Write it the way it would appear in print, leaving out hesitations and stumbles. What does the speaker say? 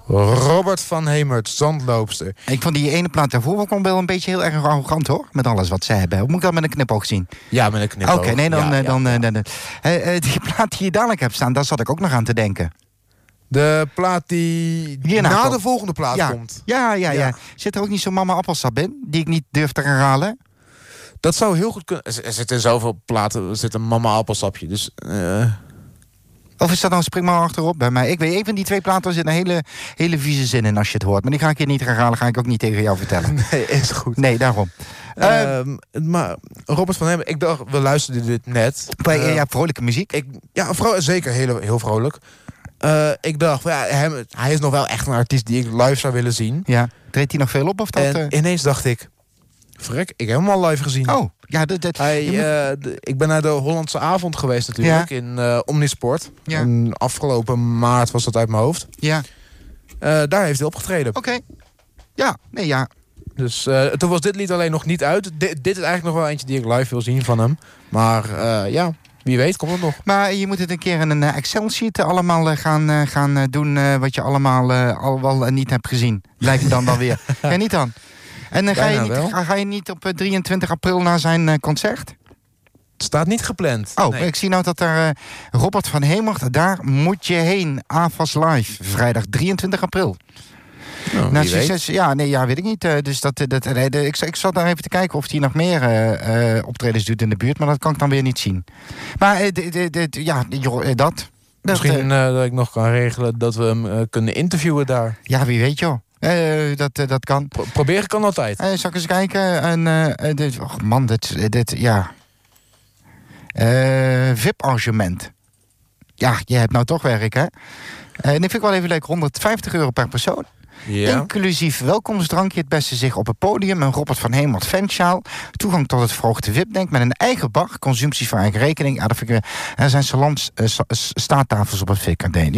Robert van Hemert, Zandloopster. Ik vond die ene plaat daarvoor ook wel een beetje heel erg arrogant, hoor. Met alles wat ze hebben. Of moet ik dat met een knipoog zien? Ja, met een knipoog. Oké, nee, die plaat die je dadelijk hebt staan, daar zat ik ook nog aan te denken. De plaat die Hierna na komt. de volgende plaat komt. Ja. Zit er ook niet zo'n mama appelsap in, die ik niet durf te herhalen? Dat zou heel goed kunnen. Er zit in zoveel platen, er zit een mama appelsapje. Dus, Of is dat dan spring maar achterop bij mij? Ik weet, een van die twee platen zit een hele vieze zin in als je het hoort. Maar die ga ik je niet herhalen, ga ik ook niet tegen jou vertellen. Nee, is goed. Nee, daarom. Maar Robert van Hemert, ik dacht, we luisterden dit net. Ja, vrolijke muziek. Zeker heel vrolijk. Ik dacht, hij is nog wel echt een artiest die ik live zou willen zien. Ja, treedt hij nog veel op? Of dat, en ineens dacht ik, verrek, ik heb hem al live gezien. Oh, ja. Ik ben naar de Hollandse avond geweest natuurlijk, in Omnisport. Ja. En afgelopen maart was dat uit mijn hoofd. Ja. Daar heeft hij opgetreden. Oké. Ja, nee, ja. Dus toen was dit lied alleen nog niet uit. Dit is eigenlijk nog wel eentje die ik live wil zien van hem. Maar wie weet komt het nog. Maar je moet het een keer in een Excel-sheet allemaal gaan doen wat je allemaal al wel niet hebt gezien. Lijkt me dan weer. Ja, niet dan. En ga je niet op 23 april naar zijn concert? Het staat niet gepland. Oh, nee. Ik zie nou dat daar Robert van Hemert, daar moet je heen. AFAS Live, vrijdag 23 april. Nou, succes. Ja, weet ik niet. Dus ik zat daar even te kijken of hij nog meer optredens doet in de buurt, maar dat kan ik dan weer niet zien. Maar dat. Misschien dat ik nog kan regelen dat we hem kunnen interviewen daar. Ja, wie weet joh. Dat kan. Proberen kan altijd. Zal ik eens kijken? VIP-arrangement. Ja, je hebt nou toch werk, hè? En die vind ik wel even leuk. €150 per persoon. Ja. Inclusief welkomstdrankje, het beste zich op het podium, een Robert van Hemert fansjaal, toegang tot het verhoogde VIP-denk met een eigen bar, consumpties voor eigen rekening. Ja, dat vind ik, er zijn salons, staattafels op het VKD.